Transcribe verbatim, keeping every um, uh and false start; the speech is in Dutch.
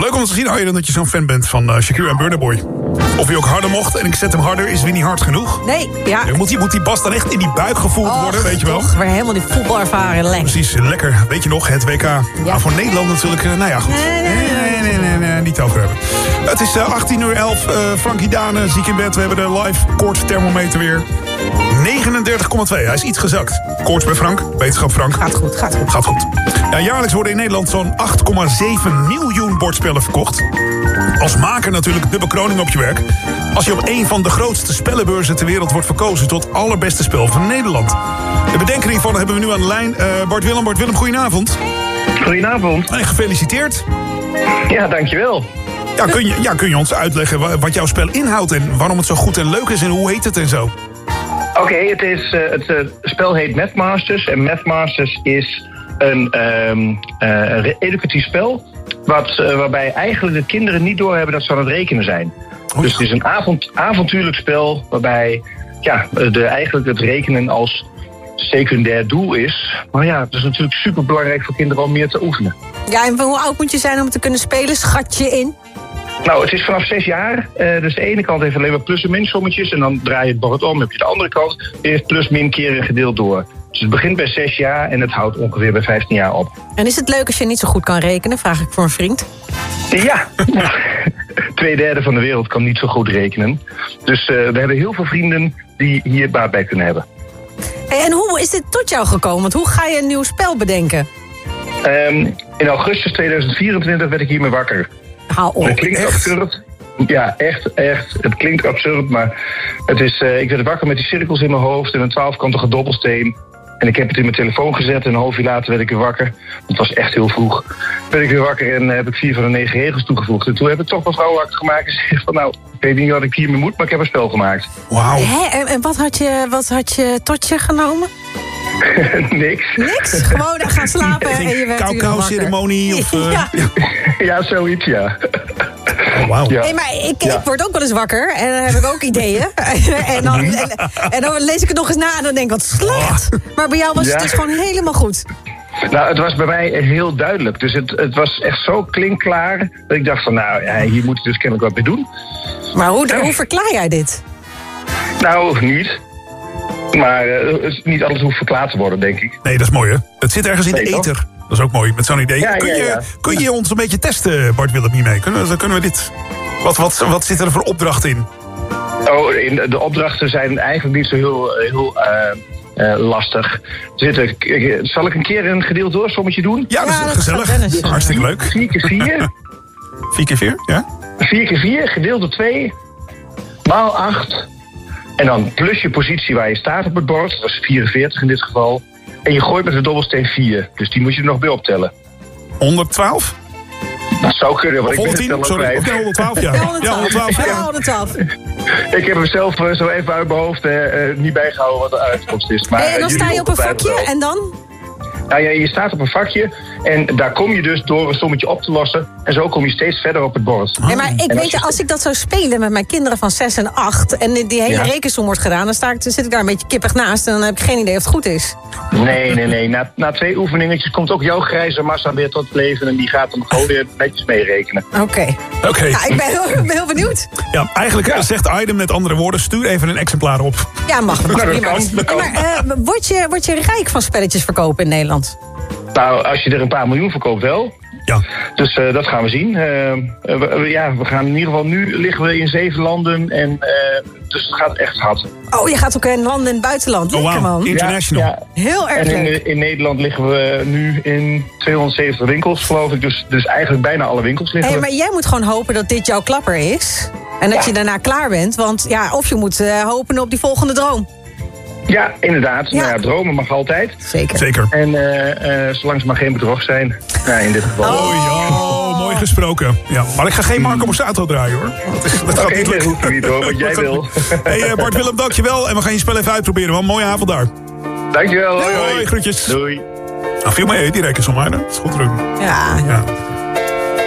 Leuk om te zien, Arjen, dat je zo'n fan bent van uh, Shakira en Burna Boy. Of je ook harder mocht en ik zet hem harder, is weer niet hard genoeg. Nee, ja. ja moet, die, moet die bas dan echt in die buik gevoeld Och, worden, weet je wel? Toch, weer helemaal die voetbalervaring, lekker. Precies, lekker. Weet je nog, het W K. Ja. Nou, voor Nederland natuurlijk, uh, nou ja, goed. Nee, nee, nee, nee, nee, nee, nee, nee niet over hebben. Het is uh, achttien uur elf, uh, Frankie Dane, ziek in bed. We hebben de live koortsthermometer weer. negenendertig komma twee, hij is iets gezakt. Koorts bij Frank, wetenschap Frank. Gaat goed, gaat goed. Gaat goed. Ja, jaarlijks worden in Nederland zo'n acht komma zeven miljoen bordspellen verkocht. Als maker natuurlijk de bekroning op je werk. Als je op een van de grootste spellenbeurzen ter wereld wordt verkozen tot allerbeste spel van Nederland. De bedenker hiervan hebben we nu aan de lijn. Uh, Bart Willem, Bart Willem, goedenavond. Goedenavond. En gefeliciteerd. Ja, dankjewel. Ja, kun je, ja, kun je ons uitleggen wat jouw spel inhoudt en waarom het zo goed en leuk is en hoe heet het en zo? Oké, okay, het, is, uh, het uh, spel heet Mathmasters. En Mathmasters is een um, uh, educatief spel wat, uh, waarbij eigenlijk de kinderen niet doorhebben dat ze aan het rekenen zijn. Oh, dus het is een avond, avontuurlijk spel waarbij ja, de, eigenlijk het rekenen als secundair doel is. Maar ja, het is natuurlijk super belangrijk voor kinderen om meer te oefenen. Ja, en hoe oud moet je zijn om te kunnen spelen? Schat je in? Nou, het is vanaf zes jaar. Uh, dus de ene kant heeft alleen maar plus- en min-sommetjes. En dan draai je het bord om. Heb je de andere kant. Die heeft plus-min keren gedeeld door. Dus het begint bij zes jaar en het houdt ongeveer bij vijftien jaar op. En is het leuk als je niet zo goed kan rekenen? Vraag ik voor een vriend. Ja. Twee derde van de wereld kan niet zo goed rekenen. Dus uh, we hebben heel veel vrienden die hier baat bij kunnen hebben. En hoe is dit tot jou gekomen? Want hoe ga je een nieuw spel bedenken? Um, in augustus tweeduizend vierentwintig werd ik hiermee wakker. Hou op. Het klinkt echt? absurd. Ja, echt, echt. Het klinkt absurd, maar het is, uh, ik werd wakker met die cirkels in mijn hoofd en een twaalfkantige dobbelsteen. En ik heb het in mijn telefoon gezet en een half uur later werd ik weer wakker. Het was echt heel vroeg. Ben ik weer wakker en uh, heb ik vier van de negen regels toegevoegd. En toen heb ik toch mijn vrouw wakker gemaakt en gezegd van nou, ik weet niet wat ik hiermee moet, maar ik heb een spel gemaakt. Wauw. Hè? En, en wat, had je, wat had je tot je genomen? Niks. Niks? Gewoon gaan slapen en je werd Kou-kou-ceremonie of... Uh... Ja. Ja, zoiets, ja. Oh, wauw. Ja. Hey, maar ik, Ja. ik word ook wel eens wakker en dan heb ik ook ideeën. en, dan, en, en dan lees ik het nog eens na en dan denk ik, wat slecht. Maar bij jou was Ja. het dus gewoon helemaal goed. Nou, het was bij mij heel duidelijk. Dus het, het was echt zo klinkklaar dat ik dacht van nou, ja, hier moet ik dus kennelijk wat mee doen. Maar hoe, hoe verklaar jij dit? Nou, niet. Maar uh, niet alles hoeft verklaard te worden, denk ik. Nee, dat is mooi, hè? Het zit ergens in Nee, de toch? ether. Dat is ook mooi, met zo'n idee. Ja, kun, ja, je, ja. kun je ons een beetje testen, Bart Willem, hiermee? Kunnen we, kunnen we dit... Wat, wat, wat zit er voor opdracht in? Oh, in, de opdrachten zijn eigenlijk niet zo heel, heel uh, uh, lastig. Zitten, zal ik een keer een gedeeld doorsommetje doen? Ja, dat is Ja, dat gezellig. gaat Dennis. Hartstikke leuk. vier keer vier. vier keer vier, ja? vier keer vier, gedeeld door twee. Maal acht. En dan plus je positie waar je staat op het bord. Dat is vierenveertig in dit geval. En je gooit met de dobbelsteen vier. Dus die moet je er nog bij optellen. honderdtwaalf? Dat zou kunnen, want Of ik ben het honderdtien? wel Sorry, kwijt. of ja, honderdtwaalf, ja. Ja, honderdtwaalf. Ja, Ja, honderdtwaalf, ja. honderdtwaalf. Ik heb hem zelf uh, zo even uit mijn hoofd uh, niet bijgehouden wat de uitkomst is. Maar, Hey, en dan uh, sta je jullie op een ongetwijfeld vakje wel. en dan? Nou ja, je staat op een vakje en daar kom je dus door een sommetje op te lossen. En zo kom je steeds verder op het bord. Nee, maar ik En als weet je, je- als ik dat zou spelen met mijn kinderen van zes en acht... en die hele Ja. rekensom wordt gedaan, dan, sta ik, dan zit ik daar een beetje kippig naast... en dan heb ik geen idee of het goed is. Nee, nee, nee. Na, na twee oefeningetjes komt ook jouw grijze massa weer tot leven. En die gaat dan gewoon weer netjes meerekenen. Oké. Oké. Ja, ik ben heel, ik ben heel benieuwd. Ja, eigenlijk uh, zegt Aiden met andere woorden... stuur even een exemplaar op. Ja, mag. mag Nou, dat prima. kan, dat kan. Hey, maar uh, word, je, word je rijk van spelletjes verkopen in Nederland? Nou, als je er een paar miljoen verkoopt wel. Ja. Dus uh, dat gaan we zien. Uh, we, we- ja, we gaan in ieder geval nu liggen we in zeven landen. En, uh, dus het gaat echt hard. Oh, je gaat ook in landen in het buitenland. Oh, Lekker, wauw. man. International. Ja, ja. Heel erg En leuk. in, in Nederland liggen we nu in tweehonderdzeventig winkels, geloof ik. Dus, dus eigenlijk bijna alle winkels liggen Hey, we. maar jij moet gewoon hopen dat dit jouw klapper is. En dat Ja. je daarna klaar bent. Want ja, of je moet uh, hopen op die volgende droom. Ja, inderdaad. Ja. Nou ja, dromen mag altijd. Zeker. Zeker. En uh, uh, zolang ze maar geen bedrog zijn. Nou, in dit geval. Oh ja, oh, mooi gesproken. Ja, maar ik ga geen Marco Borsato draaien, hoor. Dat, is, dat gaat Oké, niet dat lukken. hoeft niet hoor, wat jij wil. Hey, uh, Bart Willem, dankjewel. En we gaan je spel even uitproberen. Wel een mooie avond daar. Dankjewel. Hoi, Hoi, hoi. groetjes. Doei. Nou, viel mee, hè, die rekensom, maar dat is goed terug. Ja, Ja.